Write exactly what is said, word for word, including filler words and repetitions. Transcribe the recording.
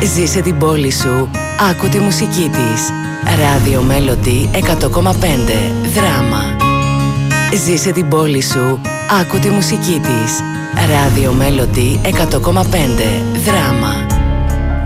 Ζήσε την πόλη σου, άκου τη μουσική της. Radio Melody εκατό κόμμα πέντε Δράμα. Ζήσε την πόλη σου, άκου τη μουσική της. Radio Melody εκατό κόμμα πέντε Δράμα.